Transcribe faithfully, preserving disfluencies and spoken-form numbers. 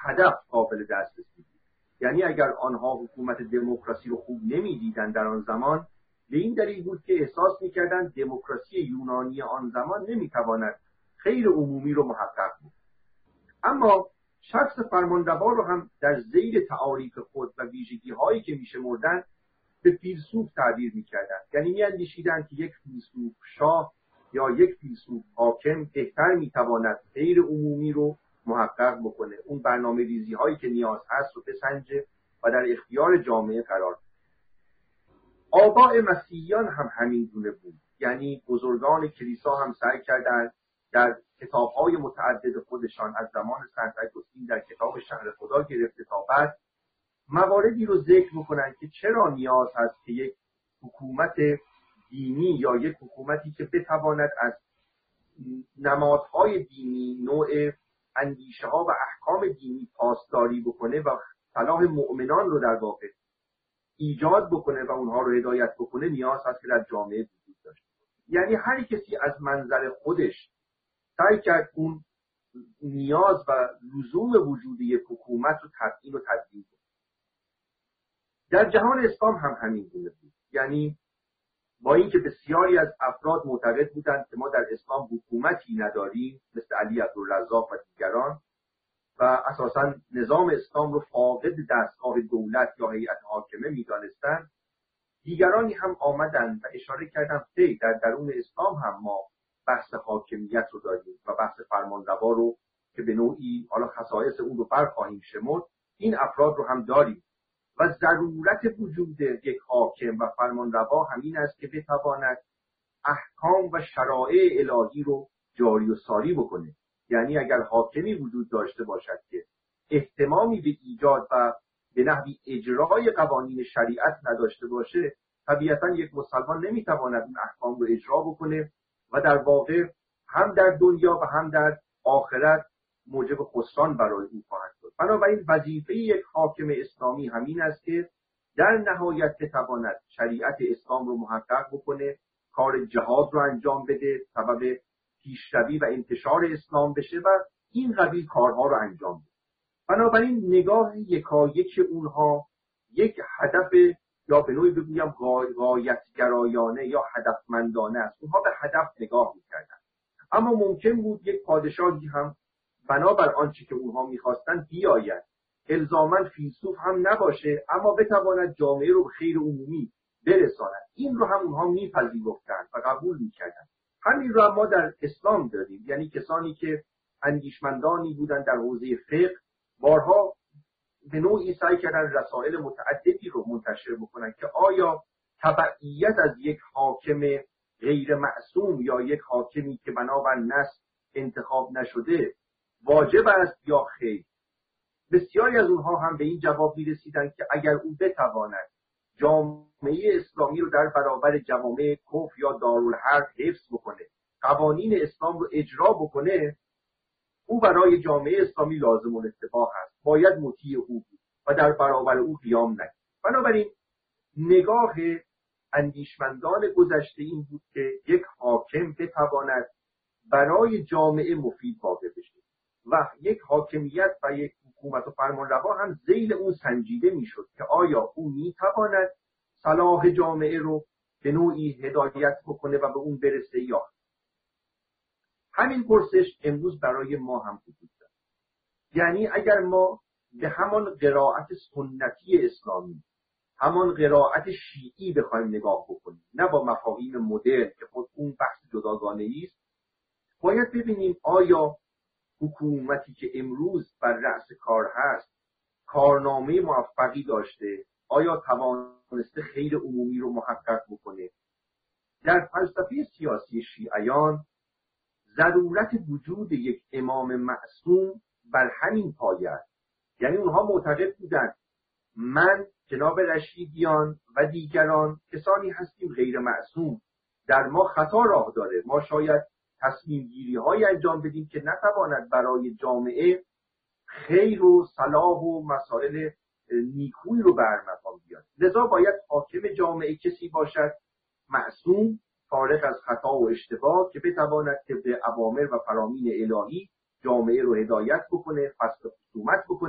هدف قابل دسترسی بود. یعنی اگر آنها حکومت دموکراسی رو خوب نمی‌دیدند در آن زمان، به این دلیل بود که احساس می‌کردند دموکراسی یونانی آن زمان نمی‌تواند خیر عمومی رو محقق بود. اما شخص فرمانروا رو هم در ذیل تعاریف خود و ویژگی‌هایی که می‌شمردند به فیلسوف تعبیر می‌کردند. یعنی می‌اندیشیدند که یک فیلسوف شاه یا یک فیلسوف حاکم بهتر می‌تواند خیر عمومی رو محقق بکنه، اون برنامه ریزی هایی که نیاز هست رو بسنجه و در اختیار جامعه قرار بده. آباء مسیحیان هم همین گونه بود. یعنی بزرگان کلیسا هم سعی کردند در کتاب‌های متعدد خودشان از زمان سنت اگوستین در کتاب شهر خدا گرفته تا بعد مواردی رو ذکر بکنن که چرا نیاز هست که یک حکومت دینی یا یک حکومتی که بتواند از نمادهای دینی، نوع اندیشه ها و احکام دینی پاسداری بکنه و صلاح مؤمنان رو در واقع ایجاد بکنه و اونها رو هدایت بکنه، نیاز هست که در جامعه وجود داشته باشه. یعنی هر کسی از منظر خودش سعی کرد اون نیاز و لزوم وجود یک حکومت رو تبیین و تدوین کنه. در جهان اسلام هم همین گونه بود. یعنی با اینکه بسیاری از افراد معتقد بودند که ما در اسلام حکومتی نداریم، مثل علی عبدالرزاق و دیگران، و اساساً نظام اسلام رو فاقد دستگاه دولت یا هیئت حاکمه می‌دانستند، دیگرانی هم آمدند و اشاره کردند که در درون اسلام هم ما بحث حاکمیت رو داریم و بحث فرمانروا رو که به نوعی حالا خصایص اون رو برخواهیم شمرد، این افراد رو هم داریم و ضرورت وجود یک حاکم و فرمانروا همین است که بتواند احکام و شرایع الهی رو جاری و ساری بکنه. یعنی اگر حاکمی وجود داشته باشد که اهتمامی به ایجاد و به نحوی اجرای قوانین شریعت نداشته باشه، طبیعتا یک مسلمان نمیتواند این احکام رو اجرا بکنه و در واقع هم در دنیا و هم در آخرت موجب خسران برای او خواهد شد. بنابراین وظیفه یک حاکم اسلامی همین است که در نهایت بتواند شریعت اسلام رو محقق بکنه، کار جهاد رو انجام بده، سبب پیشروی و انتشار اسلام بشه و این قبیل کارها رو انجام بده. بنابراین نگاه یکایک اونها یک هدف یا به نوعی بگویم غایت‌گرایانه یا هدفمندانه است. اونها به هدف نگاه می‌کردن. اما ممکن بود یک پادشاهی هم بنابر آنچه که اونها می‌خواستن بیاید، الزاماً فیلسوف هم نباشه اما بتواند جامعه رو به خیر عمومی برساند. این رو هم اونها می‌پذیرفتند و قبول می‌کردند. همین رو ما در اسلام داریم. یعنی کسانی که اندیشمندانی بودند در حوزه فقه، بارها به نوعی سعی کردن رسائل متعددی رو منتشر بکنن که آیا تبعیت از یک حاکم غیر معصوم یا یک حاکمی که بنابر نص انتخاب نشده واجب است یا خیر. بسیاری از اونها هم به این جواب می‌رسیدند که اگر او بتواند جامعه اسلامی رو در برابر جوامع کفر یا دارالحرب حفظ بکنه، قوانین اسلام رو اجرا بکنه، او برای جامعه اسلامی لازم الاتفاق است، باید مطیع او بود و در برابر او قیام نکرد. بنابراین نگاه اندیشمندان گذشته این بود که یک حاکم بتواند برای جامعه مفید واقع بشه و یک حاکمیت و یک حکومت و فرمانروا هم ذیل اون سنجیده میشد که آیا او میتواند صلاح جامعه رو به نوعی هدایت بکنه و به اون برسه یا. همین پرسش امروز برای ما هم وجود داره. یعنی اگر ما به همان قرائت سنتی اسلامی، همان قرائت شیعی بخوایم نگاه بکنیم، نه با مفاهیم مدرن که خود اون بحث جداگانه است، باید ببینیم آیا حکومتی که امروز بر رأس کار هست کارنامه موفقی داشته، آیا توانسته خیر عمومی رو محقق بکنه. در فلسفه سیاسی شیعیان ضرورت وجود یک امام معصوم بر همین پایه است. یعنی اونها معتقد بودند من، جناب رشیدیان و دیگران کسانی هستیم غیر معصوم، در ما خطا راه داره، ما شاید تصمیم گیری های انجام بدیم که نتواند برای جامعه خیر و صلاح و مسائل نیکویی رو بر مقام بیاد. لذا باید حاکم جامعه کسی باشد معصوم، فارغ از خطا و اشتباه، که بتواند طبق اوامر و فرامین الهی جامعه رو هدایت بکنه، فصل خصومت بکنه.